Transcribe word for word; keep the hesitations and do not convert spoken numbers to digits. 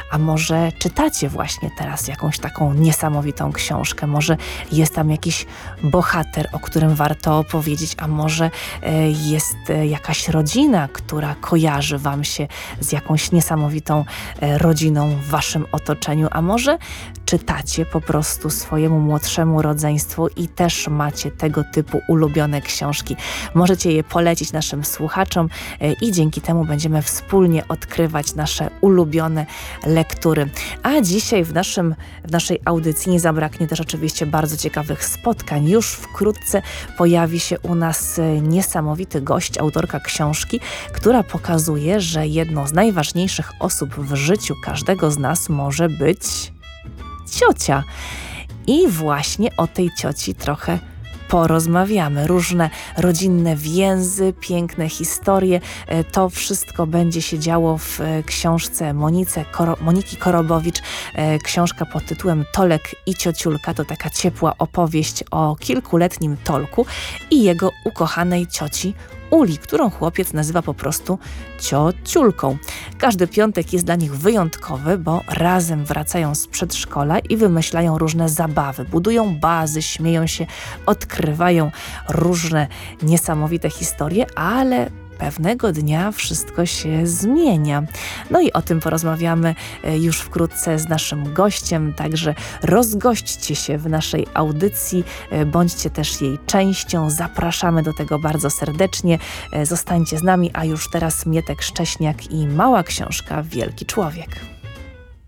A może czytacie właśnie teraz jakąś taką niesamowitą książkę? Może jest tam jakiś bohater, o którym warto opowiedzieć, a może e, jest e, jakaś rodzina, która kojarzy wam się z jakąś niesamowitą e, rodziną w waszym otoczeniu, a może czytacie po prostu swojemu młodszemu rodzeństwu i też macie tego typu ulubione książki. Możecie je polecić naszym słuchaczom e, i dzięki temu będziemy wspólnie odkrywać nasze ulubione lektury. A dzisiaj w, naszym, w naszej audycji nie zabraknie też oczywiście bardzo ciekawych spotkań. Już wkrótce pojawi się u nas niesamowity gość, autorka książki, która pokazuje, że jedną z najważniejszych osób w życiu każdego z nas może być ciocia. I właśnie o tej cioci trochę porozmawiamy. Różne rodzinne więzy, piękne historie. To wszystko będzie się działo w książce Monice, Koro, Moniki Korobowicz. Książka pod tytułem Tolek i ciociulka. To taka ciepła opowieść o kilkuletnim Tolku i jego ukochanej cioci Uli, którą chłopiec nazywa po prostu ciociulką. Każdy piątek jest dla nich wyjątkowy, bo razem wracają z przedszkola i wymyślają różne zabawy. Budują bazy, śmieją się, odkrywają różne niesamowite historie, ale pewnego dnia wszystko się zmienia. No i o tym porozmawiamy już wkrótce z naszym gościem, także rozgośćcie się w naszej audycji, bądźcie też jej częścią. Zapraszamy do tego bardzo serdecznie. Zostańcie z nami, a już teraz Mietek Szcześniak i mała książka Wielki Człowiek.